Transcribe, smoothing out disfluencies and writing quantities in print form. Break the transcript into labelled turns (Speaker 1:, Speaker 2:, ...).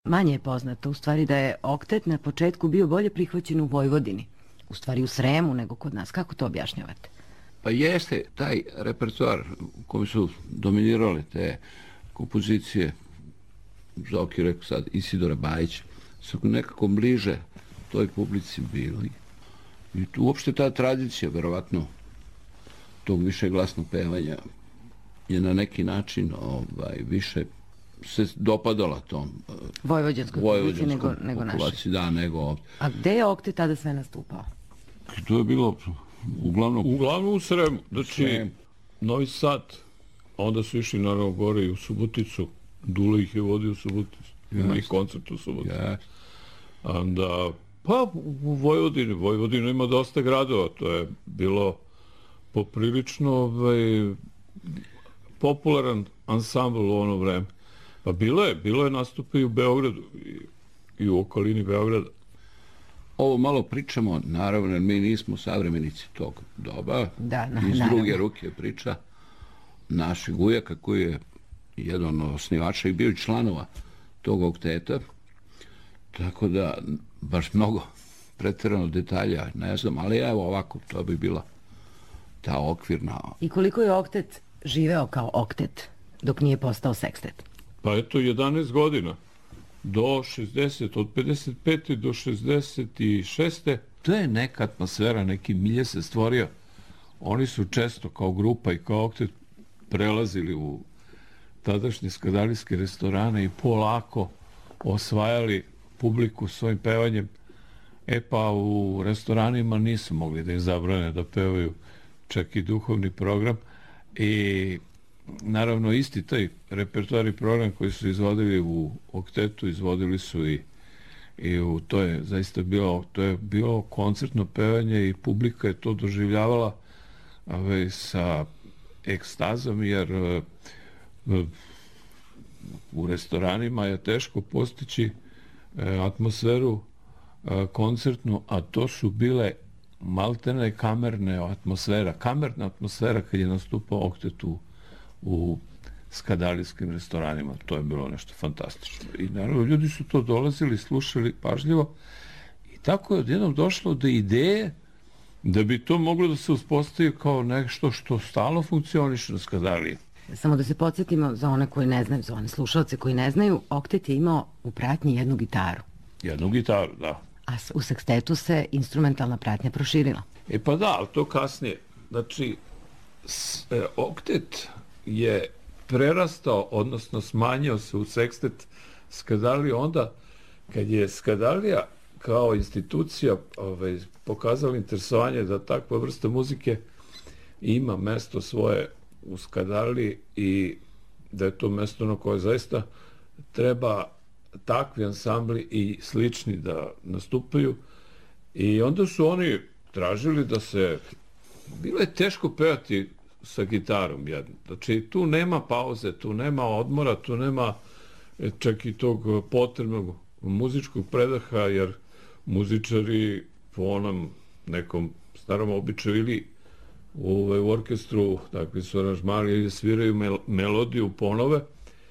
Speaker 1: Manje je poznato, u stvari, da je oktet na početku bio bolje prihvaćen u Vojvodini. U stvari u Sremu nego kod nas. Kako to objašnjavate?
Speaker 2: Pa jeste taj repertoar u kojem su dominirale te kompozicije, Zoki rekao sad, Isidora Bajića, su nekako bliže toj publici bili. I uopšte ta tradicija, verovatno, tog višeglasnog pevanja je na neki način više se dopadala tom
Speaker 1: vojvođanskoj publici nego našoj.
Speaker 2: Da, nego ovdje.
Speaker 1: A gde je oktet tada sve nastupao?
Speaker 2: To je bilo
Speaker 3: uglavnom u Sremu. Znači, Novi Sad, onda su išli naravno gore i u Suboticu. Dule ih je vodio u Suboticu. Ima ih koncert u Suboticu. Onda, pa u Vojvodini. Vojvodina ima dosta gradova. To je bilo poprilično popularan ansambl u ono vreme. Pa bilo je nastupe i u Beogradu i u okolini Beograda.
Speaker 2: Ovo malo pričamo, naravno, jer mi nismo savremenici tog doba. Iz druge ruke priča našeg ujaka koji je jedan od osnivača i bio i članova tog okteta. Tako da, baš mnogo pretjerano detalja, ne znam, ali evo ovako, to bi bila ta okvirna.
Speaker 1: I koliko je oktet živeo kao oktet dok nije postao sekstet?
Speaker 3: Pa eto, 11 godina. Do 60, od 55. do 66. To je neka atmosfera, neki milje se stvorio. Oni su često kao grupa i kao oktet prelazili u tadašnje skadalijske restorane i polako osvajali publiku svojim pevanjem. Pa u restoranima nisu mogli da im zabrane da pevaju čak i duhovni program. I naravno isti taj repertoar i program koji su izvodili u oktetu, izvodili su i u to je zaista bilo koncertno pevanje i publika je to doživljavala sa ekstazom, jer u restoranima je teško postići atmosferu koncertnu, a to su bile maltene kamerna atmosfera kad je nastupao oktet u skadalijskim restoranima. To je bilo nešto fantastično. I naravno, ljudi su to dolazili, slušali pažljivo i tako je odjednom došlo do ideje da bi to moglo da se uspostavi kao nešto što stalno funkcioniše na Skadaliji.
Speaker 1: Samo da se podsjetimo za one koji ne znaju, za one slušalce koji ne znaju, oktet je imao u pratnji jednu gitaru.
Speaker 3: Jednu gitaru, da.
Speaker 1: A u sekstetu se instrumentalna pratnja proširila.
Speaker 3: Pa da, ali to kasnije. Znači, oktet je prerastao, odnosno smanjio se u sekstet Skadalije onda kad je Skadalija kao institucija pokazala interesovanje da takva vrsta muzike ima mesto svoje u Skadaliji i da je to mesto na koje zaista treba takvi ansambli i slični da nastupaju. I onda su oni tražili da se... Bilo je teško pevati sa gitarom jedno. Znači, tu nema pauze, tu nema odmora, tu nema čak i tog potrebnog muzičkog predaha, jer muzičari po onom nekom starom običaju ili u orkestru, takvi su aranžmani, ili sviraju melodiju ponove,